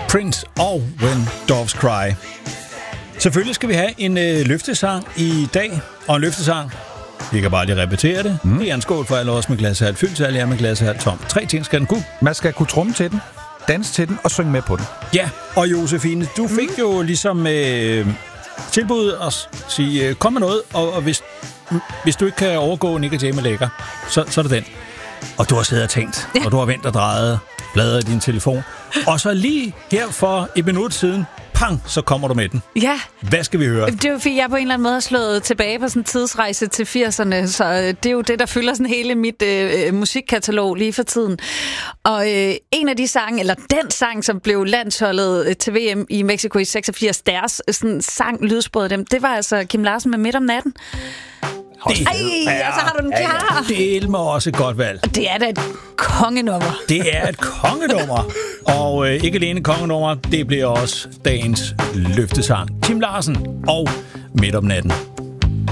Prince og When Doves Cry. Selvfølgelig skal vi have en løftesang i dag, og en løftesang, vi kan bare lige repetere det. Det er en skål for alle os med glas halvt fyldt, alle jer med glas halvt tom. 3 ting skal den kunne. Man skal kunne trumme til den, danse til den og synge med på den. Ja, og Josefine, du fik jo ligesom tilbud at sige, kom med noget, og hvis du ikke kan overgå Nick & Jay med lækker, så er det den. Og du har siddet og tænkt, og du har vendt og drejet, bladret i din telefon. Og så lige her for et minut siden, pang, så kommer du med den. Ja. Hvad skal vi høre? Det er jo fordi, jeg på en eller anden måde har slået tilbage på sådan en tidsrejse til 80'erne, så det er jo det, der fylder sådan hele mit musikkatalog lige for tiden. Og en af de sange, eller den sang, som blev landsholdet til VM i Mexico i 86, deres sådan sang lydsprød dem, det var altså Kim Larsen med Midt om natten. Så har du den klar. Det er mig også et godt valg. Det er da et kongenummer. Det er et kongenummer. Og ikke alene kongenummer, det bliver også dagens løftesang. Kim Larsen og Midt om natten.